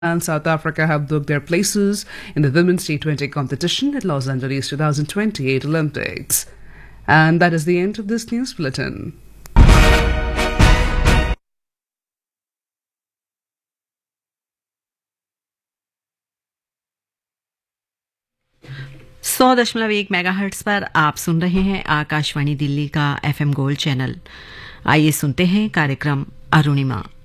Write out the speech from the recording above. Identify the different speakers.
Speaker 1: and South Africa have booked their places in the Women's T20 competition at Los Angeles 2028 Olympics. And that is the end of this news bulletin.
Speaker 2: सौ दशमलव 1 megahertz पर आप सुन रहे हैं आकाशवाणी दिल्ली का FM gold channel. आइए सुनते हैं कार्यक्रम अरुणिमा।